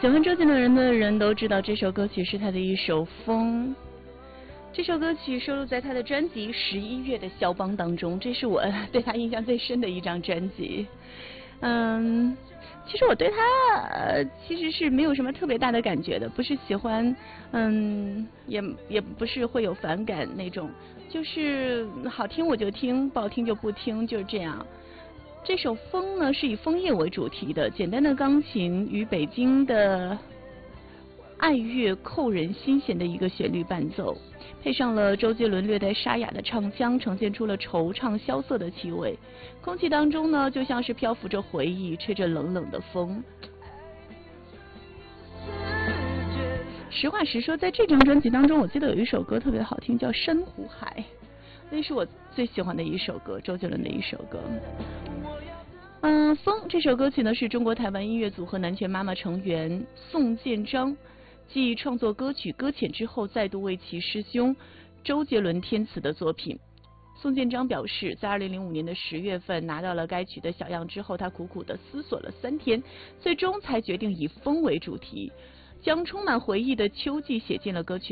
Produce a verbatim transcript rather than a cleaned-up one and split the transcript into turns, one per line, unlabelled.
喜欢周杰伦的人都知道，这首歌曲是他的一首《风》。这首歌曲收录在他的专辑《十一月的肖邦》当中，这是我对他印象最深的一张专辑。嗯，其实我对他、呃、其实是没有什么特别大的感觉的，不是喜欢，嗯，也也不是会有反感那种，就是好听我就听，不好听就不听，就是这样。这首《风》呢是以枫叶为主题的，简单的钢琴与北京的爱乐扣人心弦的一个旋律伴奏，配上了周杰伦略带沙哑的唱腔，呈现出了惆怅萧瑟的气味。空气当中呢，就像是漂浮着回忆，吹着冷冷的风。实话实说，在这张专辑当中，我记得有一首歌特别好听，叫《珊瑚海》，那是我最喜欢的一首歌，周杰伦的一首歌。嗯，《风》这首歌曲呢，是中国台湾音乐组合南拳妈妈成员宋建章继创作歌曲《搁浅》之后，再度为其师兄周杰伦填词的作品。宋建章表示，在二零零五年的十月份拿到了该曲的小样之后，他苦苦地思索了三天，最终才决定以风为主题，将充满回忆的秋季写进了歌曲